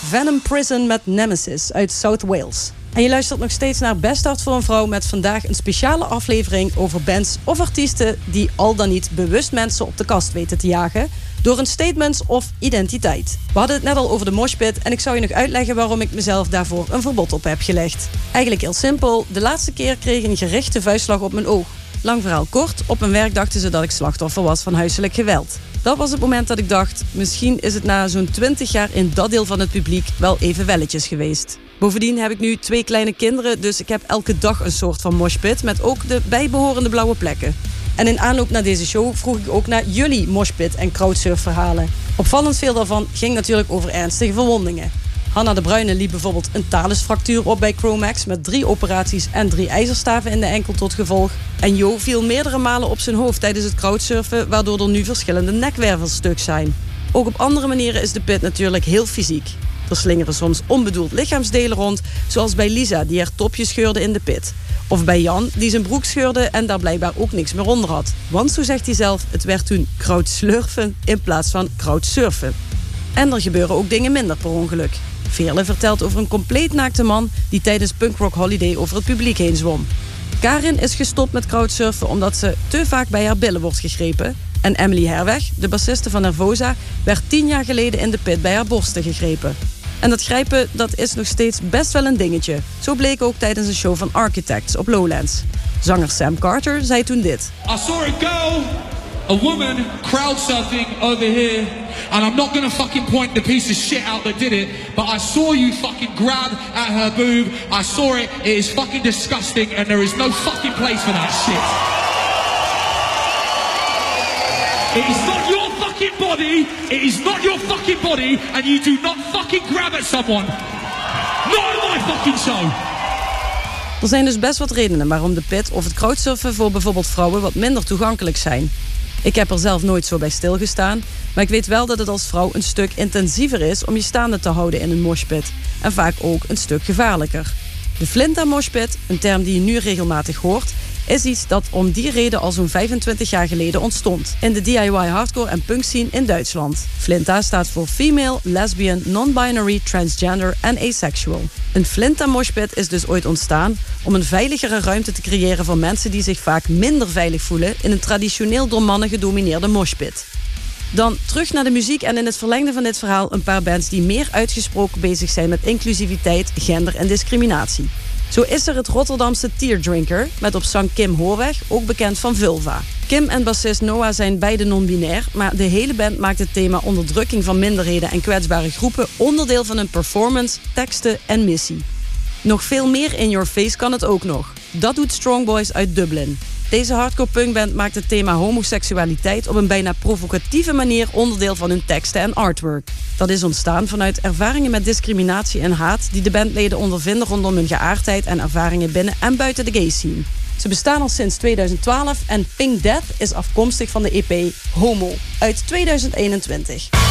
Venom Prison met Nemesis uit South Wales. En je luistert nog steeds naar Best Hart voor een Vrouw met vandaag een speciale aflevering over bands of artiesten die al dan niet bewust mensen op de kast weten te jagen door een statement of identiteit. We hadden het net al over de moshpit en ik zou je nog uitleggen waarom ik mezelf daarvoor een verbod op heb gelegd. Eigenlijk heel simpel, de laatste keer kreeg ik een gerichte vuistslag op mijn oog. Lang verhaal kort, op mijn werk dachten ze dat ik slachtoffer was van huiselijk geweld. Dat was het moment dat ik dacht, misschien is het na zo'n 20 jaar in dat deel van het publiek wel even welletjes geweest. Bovendien heb ik nu 2 kleine kinderen, dus ik heb elke dag een soort van moshpit met ook de bijbehorende blauwe plekken. En in aanloop naar deze show vroeg ik ook naar jullie moshpit en crowdsurfverhalen. Opvallend veel daarvan ging natuurlijk over ernstige verwondingen. Hanna de Bruyne liep bijvoorbeeld een talusfractuur op bij Chromax met 3 operaties en 3 ijzerstaven in de enkel tot gevolg. En Jo viel meerdere malen op zijn hoofd tijdens het crowdsurfen, waardoor er nu verschillende nekwervels stuk zijn. Ook op andere manieren is de pit natuurlijk heel fysiek. Er slingeren soms onbedoeld lichaamsdelen rond, zoals bij Lisa die haar topje scheurde in de pit. Of bij Jan die zijn broek scheurde en daar blijkbaar ook niks meer onder had. Want zo zegt hij zelf, het werd toen crowdslurfen in plaats van crowdsurfen. En er gebeuren ook dingen minder per ongeluk. Veerle vertelt over een compleet naakte man die tijdens Punk Rock Holiday over het publiek heen zwom. Karin is gestopt met crowdsurfen omdat ze te vaak bij haar billen wordt gegrepen. En Emily Herweg, de bassiste van Nervosa, werd 10 jaar geleden in de pit bij haar borsten gegrepen. En dat grijpen, dat is nog steeds best wel een dingetje. Zo bleek ook tijdens een show van Architects op Lowlands. Zanger Sam Carter zei toen dit. I saw a girl, a woman, crowdsurfing over here. And I'm not gonna fucking point the piece of shit out that did it, but I saw you fucking grab at her boob. I saw it. It is fucking disgusting and there is no fucking place for that shit. It is not your fucking body. It is not your fucking body and you do not fucking grab at someone. Not on my fucking show. Er zijn dus best wat redenen waarom de pit of het crowdsurfen voor bijvoorbeeld vrouwen wat minder toegankelijk zijn. Ik heb er zelf nooit zo bij stilgestaan, maar ik weet wel dat het als vrouw een stuk intensiever is om je staande te houden in een moshpit. En vaak ook een stuk gevaarlijker. De Flinta moshpit, een term die je nu regelmatig hoort, is iets dat om die reden al zo'n 25 jaar geleden ontstond. In de DIY hardcore en punk scene in Duitsland. Flinta staat voor Female, Lesbian, Non-Binary, Transgender en Asexual. Een Flinta moshpit is dus ooit ontstaan om een veiligere ruimte te creëren voor mensen die zich vaak minder veilig voelen in een traditioneel door mannen gedomineerde moshpit. Dan terug naar de muziek en in het verlengde van dit verhaal een paar bands die meer uitgesproken bezig zijn met inclusiviteit, gender en discriminatie. Zo is er het Rotterdamse Teardrinker met op zang Kim Hoorweg, ook bekend van Vulva. Kim en bassist Noah zijn beide non-binair, maar de hele band maakt het thema onderdrukking van minderheden en kwetsbare groepen onderdeel van hun performance, teksten en missie. Nog veel meer in your face kan het ook nog. Dat doet Strong Boys uit Dublin. Deze hardcore punkband maakt het thema homoseksualiteit op een bijna provocatieve manier onderdeel van hun teksten en artwork. Dat is ontstaan vanuit ervaringen met discriminatie en haat die de bandleden ondervinden rondom hun geaardheid en ervaringen binnen en buiten de gay scene. Ze bestaan al sinds 2012 en Pink Death is afkomstig van de EP Homo uit 2021.